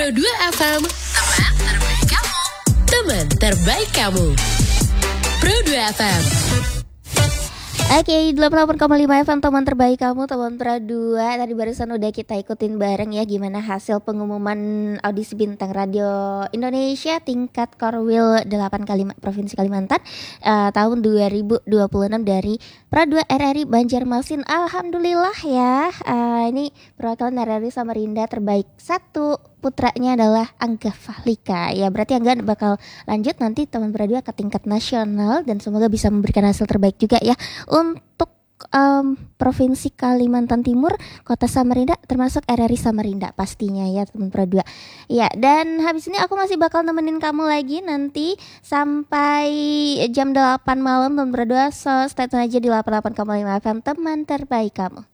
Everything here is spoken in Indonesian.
Pro 2 FM, teman terbaik kamu. Teman terbaik kamu. Pro 2 FM. Oke, 88,5 FM teman terbaik kamu, teman Pro 2. Tadi barusan udah kita ikutin bareng ya gimana hasil pengumuman audisi bintang radio Indonesia tingkat Korwil 8 Provinsi Kalimantan tahun 2026 dari Pro 2 RRI Banjarmasin. Alhamdulillah ya, ini perwakilan RRI Samarinda terbaik 1. Putranya adalah Angga Fahlika. Ya berarti Angga bakal lanjut nanti teman Pro 2 ke tingkat nasional dan semoga bisa memberikan hasil terbaik juga ya untuk Provinsi Kalimantan Timur, Kota Samarinda, termasuk RRI Samarinda pastinya ya teman Pro 2. Ya, dan habis ini aku masih bakal nemenin kamu lagi nanti sampai jam 8 malam teman Pro 2. So stay tune aja di 88,5 FM teman terbaik kamu.